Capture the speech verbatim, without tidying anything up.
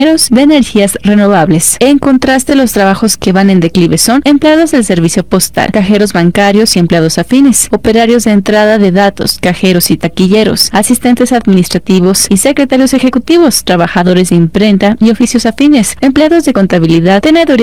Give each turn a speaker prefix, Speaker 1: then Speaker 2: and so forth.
Speaker 1: de energías renovables. En contraste, los trabajos que van en declive son empleados del servicio postal, cajeros bancarios y empleados afines, operarios de entrada de datos, cajeros y taquilleros, asistentes administrativos y secretarios ejecutivos, trabajadores de imprenta y oficios afines, empleados de contabilidad, teneduría